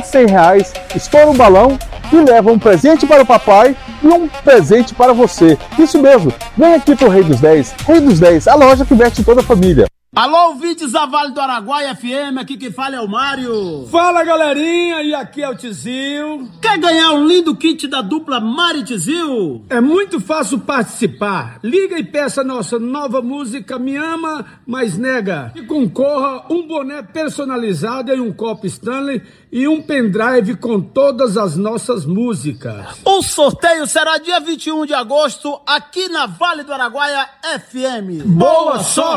de R$100, estoura um balão e leva um presente para o papai e um presente para você. Isso mesmo, vem aqui pro Rei dos 10. Rei dos 10, a loja que veste toda a família. Alô, ouvintes da Vale do Araguaia FM, aqui quem fala é o Mário. Fala, galerinha, e aqui é o Tizil. Quer ganhar um lindo kit da dupla Mário e Tizil? É muito fácil participar. Liga e peça nossa nova música Me Ama, Mas Nega. E concorra um boné personalizado e um copo Stanley e um pendrive com todas as nossas músicas. O sorteio será dia 21 de agosto, aqui na Vale do Araguaia FM. Boa sorte!